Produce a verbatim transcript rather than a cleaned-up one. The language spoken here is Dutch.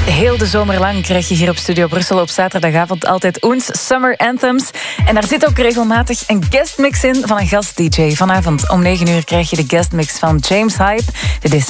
Heel de zomer lang krijg je hier op Studio Brussel op zaterdagavond altijd Oens Summer Anthems. En daar zit ook regelmatig een guestmix in van een gast-D J. Vanavond om negen uur krijg je de guestmix van James Hype. Dit is